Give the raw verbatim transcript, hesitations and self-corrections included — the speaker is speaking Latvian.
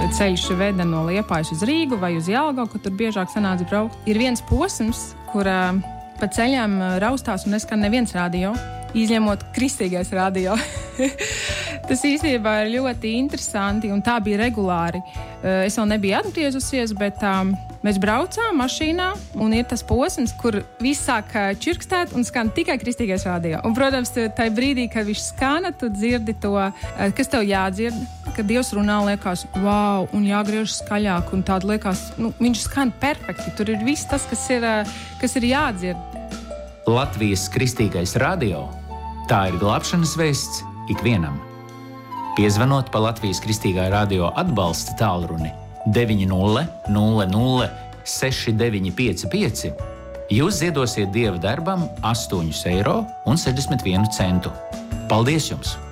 ceļš veda no Liepājas uz Rīgu vai uz Jelgavu, kur tur biežāk sanāca braukt. Ir viens posms, kur pa ceļām raustās un neskan neviens radio, izņemot kristīgais radio. Tas īstenībā ir ļoti interesanti, un tā bija regulāri. Es vēl nebiju atgriezusies, bet um, mēs braucām mašīnā, un ir tas posms, kur viss sāk čirkstēt un skan tikai kristīgais radio. Un, protams, tajā brīdī, kad viņš skana, tu dzirdi to, kas tev jādzird, kad Dievs runā, liekas, wow, un jāgriež skaļāk, un tāda liekas, nu, viņš skan perfekti. Tur ir viss tas, kas ir, kas ir jādzird. Latvijas kristīgais radio – tā ir glābšanas vēsts ikvienam. Piezvanot pa Latvijas kristīgā radio atbalsta tālruni deviņi nulle nulle nulle seši deviņi pieci pieci, jūs ziedosiet Dieva darbam astoņus eiro un sešdesmit vienu centu. Paldies jums!